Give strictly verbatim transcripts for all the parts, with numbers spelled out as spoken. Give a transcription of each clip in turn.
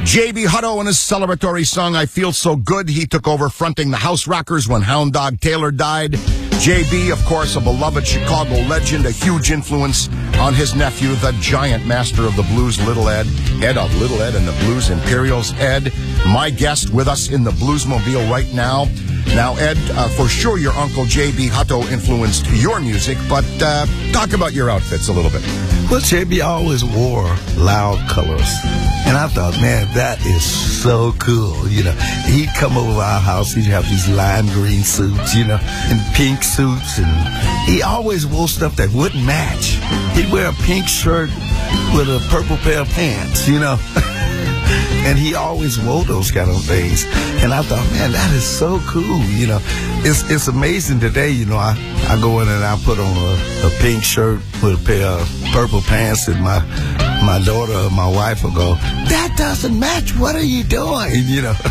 J B Hutto and his celebratory song, I Feel So Good. He took over fronting the House Rockers when Hound Dog Taylor died. J B, of course, a beloved Chicago legend, a huge influence on his nephew, the giant master of the blues, Little Ed. Ed of Little Ed and the Blues Imperials. Ed, my guest with us in the Bluesmobile right now. Now, Ed, uh, for sure your uncle J B Hutto influenced your music, but uh, talk about your outfits a little bit. Well, J B always wore loud colors. And I thought, man, that is so cool, you know. He'd come over to our house, he'd have these lime green suits, you know, and pink suits, and he always wore stuff that wouldn't match. He'd wear a pink shirt with a purple pair of pants, you know. And he always wore those kind of things. And I thought, man, that is so cool, you know. It's it's amazing today, you know. I, I go in and I put on a, a pink shirt with a pair of purple pants, and my my daughter or my wife will go, that doesn't match. What are you doing, you know?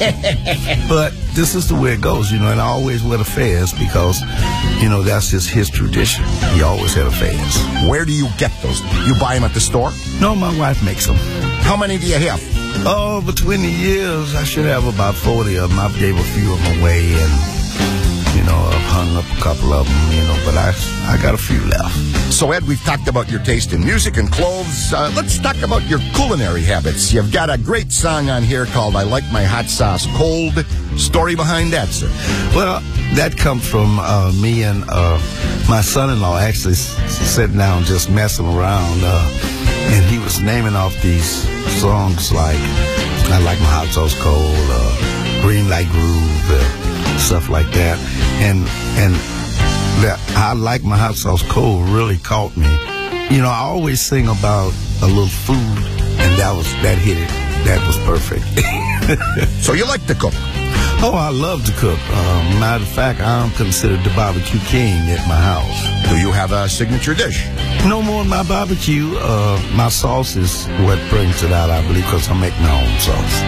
But this is the way it goes, you know. And I always wear the fez because, you know, that's just his tradition. He always had a fez. Where do you get those? You buy them at the store? No, my wife makes them. How many do you have? Oh, between the years, I should have about forty of them. I've gave a few of them away, and, you know, I've hung up a couple of them, you know, but I, I got a few left. So, Ed, we've talked about your taste in music and clothes. Uh, let's talk about your culinary habits. You've got a great song on here called I Like My Hot Sauce Cold. Story behind that, sir? Well, that comes from uh, me and uh, my son-in-law actually s- sitting down just messing around, uh, and he was naming off these songs like I Like My Hot Sauce Cold, uh, Green Light Groove, uh, stuff like that. And and that I Like My Hot Sauce Cold really caught me. You know, I always sing about a little food, and that was that hit it. That was perfect. So you like to cook? Oh, I love to cook. Um, matter of fact, I'm considered the barbecue king at my house. Do you have a signature dish? No more than my barbecue. Uh, my sauce is what brings it out, I believe, because I make my own sauce.